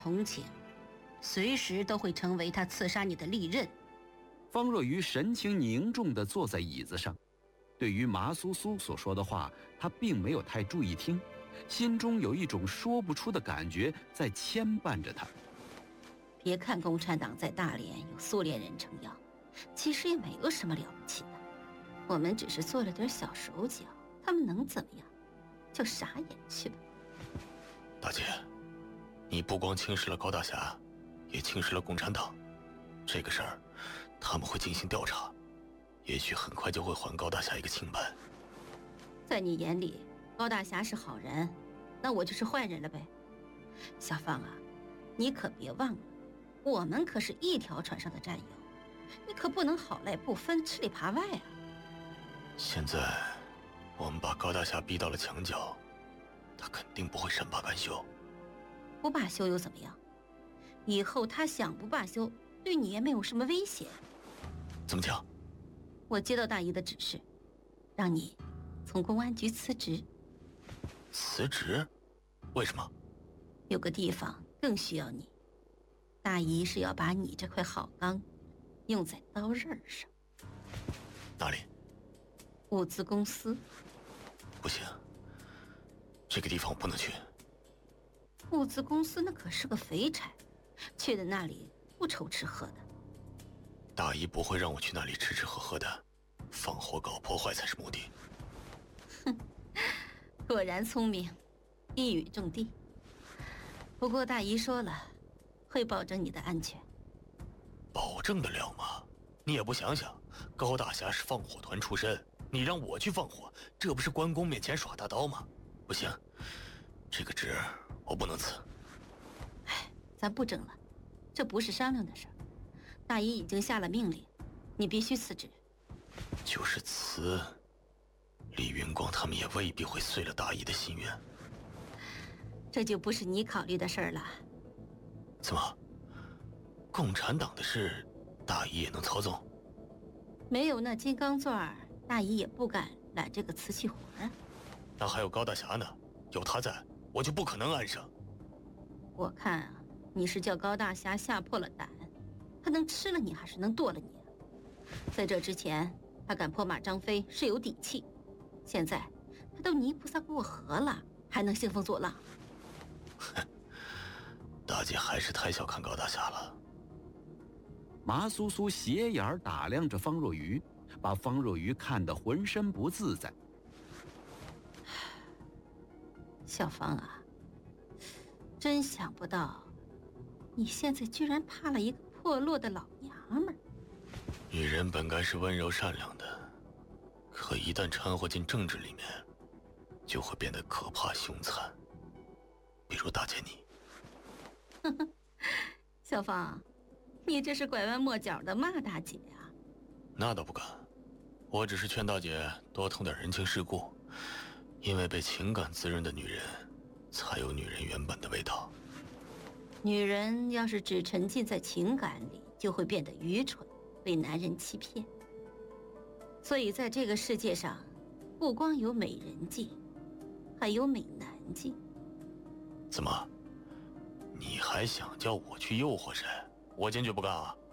同情，随时都会成为他刺杀你的利刃。 方若愚神情凝重地坐在椅子上，对于麻苏苏所说的话，他并没有太注意听，心中有一种说不出的感觉在牵绊着他。 别看共产党在大连有苏联人撑腰，其实也没有什么了不起的。我们只是做了点小手脚，他们能怎么样？就傻眼去吧。 大姐，你不光轻视了高大侠，也轻视了共产党。这个事儿，他们会进行调查，也许很快就会还高大侠一个清白。 在你眼里，高大侠是好人，那我就是坏人了呗？小芳啊，你可别忘了，我们可是一条船上的战友，你可不能好赖不分，吃里扒外啊！ 现在，我们把高大侠逼到了墙角，他肯定不会善罢甘休。 不罢休又怎么样？以后他想不罢休，对你也没有什么威胁。 怎么讲？ 我接到大姨的指示，让你从公安局辞职。 辞职？为什么？ 有个地方更需要你。大姨是要把你这块好钢用在刀刃上。 哪里？ 物资公司。 不行，这个地方我不能去。 物资公司那可是个肥差，去的那里不愁吃喝的。 大姨不会让我去那里吃吃喝喝的，放火搞破坏才是目的。 哼，果然聪明，一语中的。不过大姨说了，会保证你的安全。 保证得了吗？你也不想想，高大侠是放火团出身，你让我去放火，这不是关公面前耍大刀吗？不行，这个职我不能辞。 哎，咱不争了，这不是商量的事儿。大姨已经下了命令，你必须辞职。 就是辞，李云光他们也未必会遂了大姨的心愿。 这就不是你考虑的事儿了。 怎么？共产党的事，大姨也能操纵？ 没有那金刚钻儿，大姨也不敢揽这个瓷器活啊。 那还有高大侠呢，有他在，我就不可能安生。 我看啊，你是叫高大侠吓破了胆，他能吃了你还是能剁了你啊？在这之前，他敢破马张飞是有底气，现在他都泥菩萨过河了，还能兴风作浪？ 哼，大姐还是太小看高大侠了。 麻苏苏斜眼打量着方若愚，把方若愚看得浑身不自在。 小芳啊，真想不到，你现在居然怕了一个破落的老娘们儿。 女人本该是温柔善良的，可一旦掺和进政治里面，就会变得可怕凶残。比如大姐你。 小芳，你这是拐弯抹角的骂大姐呀？ 那倒不敢，我只是劝大姐多通点人情世故，因为被情感滋润的女人，才有女人原本的味道。 女人要是只沉浸在情感里，就会变得愚蠢，被男人欺骗。所以在这个世界上，不光有美人计，还有美男计。 怎么？你还想叫我去诱惑谁？我坚决不干啊！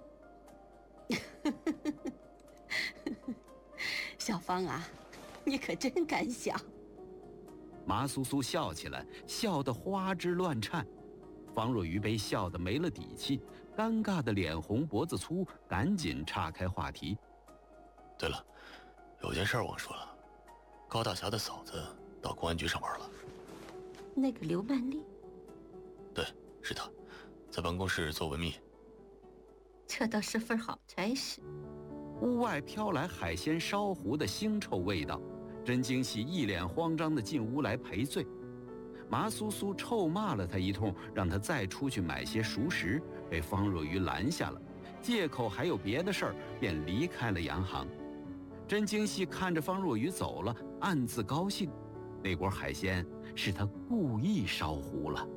小芳啊，你可真敢想。 麻苏苏笑起来，笑得花枝乱颤。方若愚被笑得没了底气，尴尬的脸红脖子粗，赶紧岔开话题。 对了，有件事忘说了，高大侠的嫂子到公安局上班了。 那个刘曼丽？ 对，是她，在办公室做文秘。 这倒是份好差事。 屋外飘来海鲜烧糊的腥臭味道，甄京喜一脸慌张地进屋来赔罪。麻苏苏臭骂了他一通，让他再出去买些熟食，被方若愚拦下了，借口还有别的事儿，便离开了洋行。甄京喜看着方若愚走了，暗自高兴，那锅海鲜是他故意烧糊了。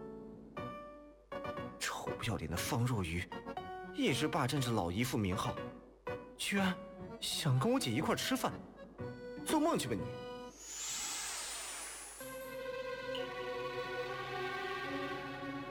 臭不要脸的方若愚，一直霸占着老姨父名号，居然想跟我姐一块吃饭，做梦去吧你！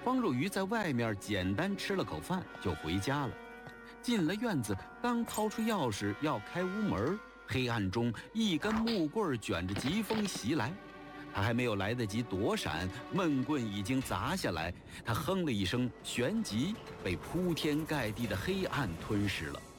方若愚在外面简单吃了口饭就回家了。进了院子，刚掏出钥匙要开屋门，黑暗中一根木棍卷着疾风袭来。他还没有来得及躲闪，闷棍已经砸下来。他哼了一声，旋即被铺天盖地的黑暗吞噬了。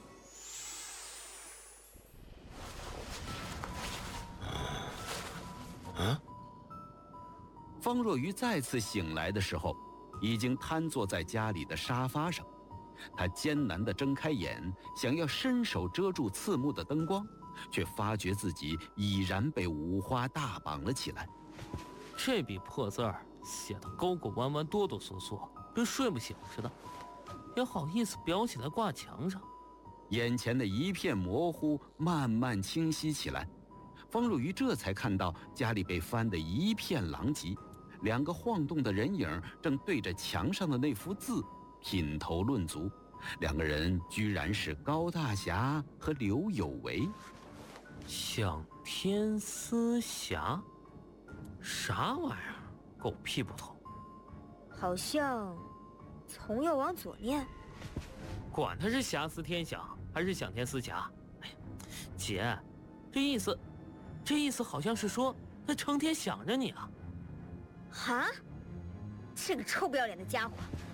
方若愚再次醒来的时候，已经瘫坐在家里的沙发上。他艰难地睁开眼，想要伸手遮住刺目的灯光，却发觉自己已然被五花大绑了起来。 这笔破字儿写得勾勾弯弯、哆哆嗦嗦，跟睡不醒似的，也好意思裱起来挂墙上。 眼前的一片模糊慢慢清晰起来，方若愚这才看到家里被翻得一片狼藉，两个晃动的人影正对着墙上的那幅字品头论足。两个人居然是高大侠和刘有为。 向天思侠，啥玩意儿？狗屁不通。 好像从右往左念。 管他是侠思天想还是想天思侠，哎呀，姐，这意思好像是说他成天想着你啊。 哈，这个臭不要脸的家伙！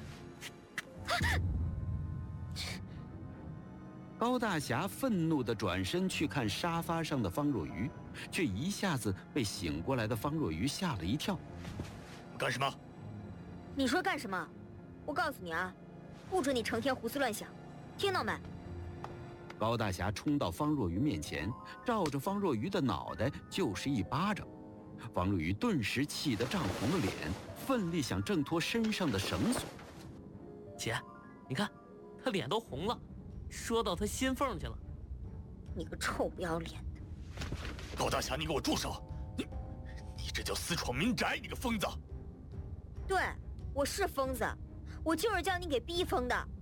高大侠愤怒地转身去看沙发上的方若愚，却一下子被醒过来的方若愚吓了一跳。 干什么？ 你说干什么？我告诉你啊，不准你成天胡思乱想，听到没？ 高大侠冲到方若愚面前，照着方若愚的脑袋就是一巴掌。方若愚顿时气得涨红了脸，奋力想挣脱身上的绳索。 姐，你看，他脸都红了，说到他心缝去了。 你个臭不要脸的！ 高大侠，你给我住手！你这叫私闯民宅，你个疯子！ 对，我是疯子，我就是叫你给逼疯的。